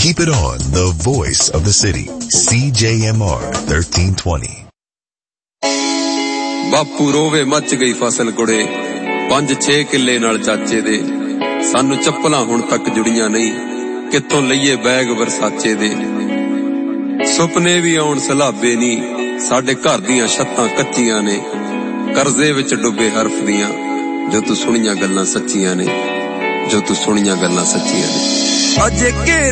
Keep it on, the voice of the city. CJMR 1320. ਬਾਪੂ ਰੋਵੇ ਮੱਚ ਗਈ ਫਸਲ ਕੁੜੇ 5-6 ਕਿੱਲੇ ਨਾਲ ਚਾਚੇ ਦੇ ਸਾਨੂੰ ਚੱਪਲਾਂ ਹੁਣ ਤੱਕ ਜੁੜੀਆਂ ਨਹੀਂ ਕਿੱਥੋਂ ਲਈਏ ਬੈਗ ਵਰਸਾਚੇ ਦੇ ਸੁਪਨੇ ਵੀ ਆਉਣ ਸਲਾਬੇ ਨਹੀਂ ਸਾਡੇ ਘਰ ਦੀਆਂ ਛੱਤਾਂ ਕੱਚੀਆਂ ਨੇ ਕਰਜ਼ੇ ਵਿੱਚ ਡੁੱਬੇ ਹਰਫ ਦੀਆਂ ਜੋ ਤੂੰ ਸੁਣੀਆਂ ਗੱਲਾਂ ਸੱਚੀਆਂ ਨੇ ਜੋ ਤੂੰ ਸੁਣੀਆਂ ਗੱਲਾਂ ਸੱਚੀਆਂ ਨੇ ਅਜੇ ਘੇਰ